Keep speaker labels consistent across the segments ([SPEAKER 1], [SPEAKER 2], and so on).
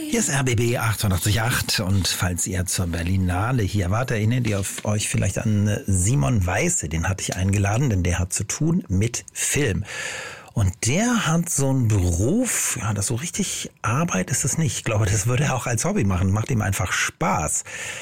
[SPEAKER 1] Hier ist RBB 888 und falls ihr zur Berlinale hier wart, erinnert ihr euch vielleicht an Simon Weiße, den hatte ich eingeladen, denn der hat zu tun mit Film. Und der hat so einen Beruf, ja, das so richtig Arbeit ist es nicht. Ich glaube, das würde er auch als Hobby machen, macht ihm einfach Spaß.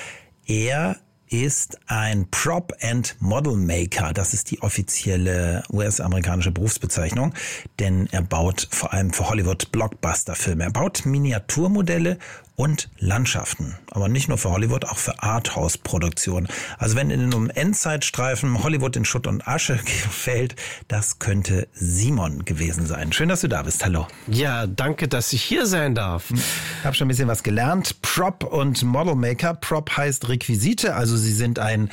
[SPEAKER 1] Er ist ein Prop and Model Maker. Das ist die offizielle US-amerikanische Berufsbezeichnung, denn er baut vor allem für Hollywood Blockbuster-Filme. Er baut Miniaturmodelle und Landschaften, aber nicht nur für Hollywood, auch für Arthouse-Produktionen. Also wenn in einem Endzeitstreifen Hollywood in Schutt und Asche fällt, das könnte Simon gewesen sein. Schön, dass du da bist. Hallo.
[SPEAKER 2] Ja, danke, dass ich hier sein darf.
[SPEAKER 1] Ich habe schon ein bisschen was gelernt. Prop und Model Maker. Prop heißt Requisite, also sie sind ein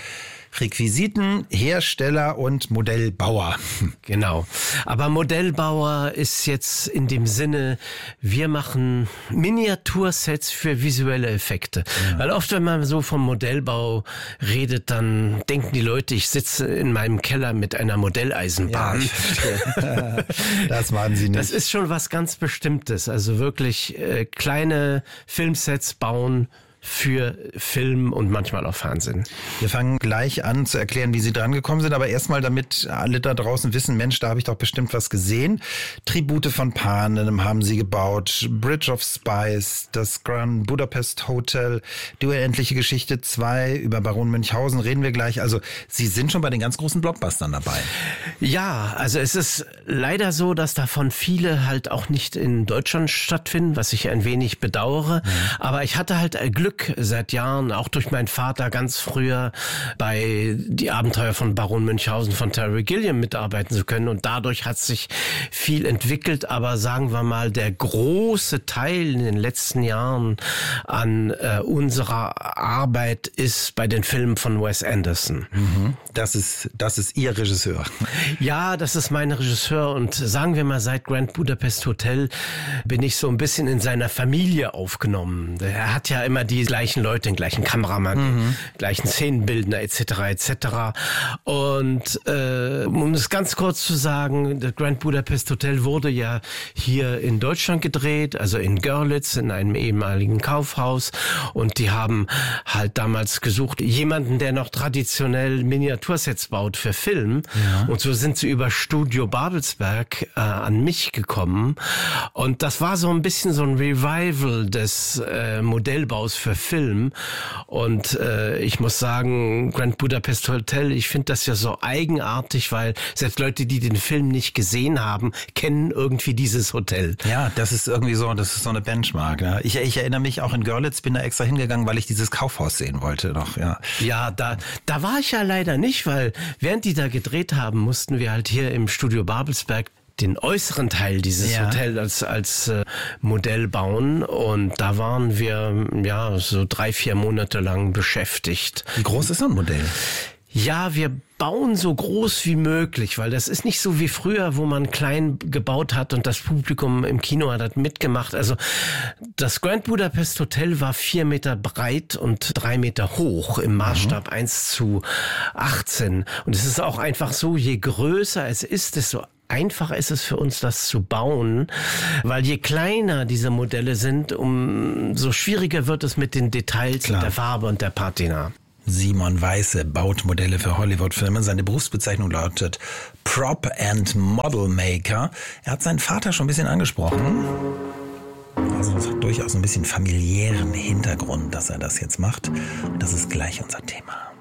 [SPEAKER 1] Requisitenhersteller und Modellbauer.
[SPEAKER 2] Genau. Aber Modellbauer ist jetzt in dem Sinne, wir machen Miniatursets für visuelle Effekte. Ja. Weil oft, wenn man so vom Modellbau redet, dann denken die Leute, ich sitze in meinem Keller mit einer Modelleisenbahn. Ja, ich verstehe. Das waren sie nicht. Das ist schon was ganz Bestimmtes. Also wirklich kleine Filmsets bauen für Film und manchmal auch Fernsehen.
[SPEAKER 1] Wir fangen gleich an zu erklären, wie Sie dran gekommen sind, aber erstmal, damit alle da draußen wissen, Mensch, da habe ich doch bestimmt was gesehen. Tribute von Panem haben Sie gebaut, Bridge of Spies, das Grand Budapest Hotel, die unendliche Geschichte 2, über Baron Münchhausen reden wir gleich. Also Sie sind schon bei den ganz großen Blockbustern dabei.
[SPEAKER 2] Ja, also es ist leider so, dass davon viele halt auch nicht in Deutschland stattfinden, was ich ein wenig bedauere. Aber ich hatte halt Glück seit Jahren, auch durch meinen Vater ganz früher bei die Abenteuer von Baron Münchhausen von Terry Gilliam mitarbeiten zu können und dadurch hat sich viel entwickelt, aber sagen wir mal, der große Teil in den letzten Jahren an unserer Arbeit ist bei den Filmen von Wes Anderson.
[SPEAKER 1] Das ist Ihr Regisseur.
[SPEAKER 2] Ja, das ist mein Regisseur und sagen wir mal, seit Grand Budapest Hotel bin ich so ein bisschen in seiner Familie aufgenommen. Er hat ja immer die gleichen Leute, den gleichen Kameramann, gleichen Szenenbildner etc. Und um es ganz kurz zu sagen, das Grand Budapest Hotel wurde ja hier in Deutschland gedreht, also in Görlitz, in einem ehemaligen Kaufhaus. Und die haben halt damals gesucht, jemanden, der noch traditionell Miniatursets baut für Film. Ja. Und so sind sie über Studio Babelsberg an mich gekommen. Und das war so ein bisschen so ein Revival des Modellbaus für Film und ich muss sagen, Grand Budapest Hotel, ich finde das ja so eigenartig, weil selbst Leute, die den Film nicht gesehen haben, kennen irgendwie dieses Hotel.
[SPEAKER 1] Ja, das ist irgendwie so, das ist so eine Benchmark. Ne? Ich erinnere mich auch in Görlitz, bin da extra hingegangen, weil ich dieses Kaufhaus sehen wollte noch.
[SPEAKER 2] Ja, da war ich ja leider nicht, weil während die da gedreht haben, mussten wir halt hier im Studio Babelsberg den äußeren Teil dieses Hotels als Modell bauen und da waren wir ja so 3-4 Monate lang beschäftigt.
[SPEAKER 1] Wie groß ist so ein Modell?
[SPEAKER 2] Ja, wir bauen so groß wie möglich, weil das ist nicht so wie früher, wo man klein gebaut hat und das Publikum im Kino hat mitgemacht. Also das Grand Budapest Hotel war 4 Meter breit und 3 Meter hoch im Maßstab 1:18. Und es ist auch einfach so, je größer es ist, desto einfacher ist es für uns, das zu bauen, weil je kleiner diese Modelle sind, umso schwieriger wird es mit den Details, mit der Farbe und der Patina.
[SPEAKER 1] Simon Weiße baut Modelle für Hollywood-Filme. Seine Berufsbezeichnung lautet Prop and Model Maker. Er hat seinen Vater schon ein bisschen angesprochen. Also das hat durchaus ein bisschen familiären Hintergrund, dass er das jetzt macht. Und das ist gleich unser Thema.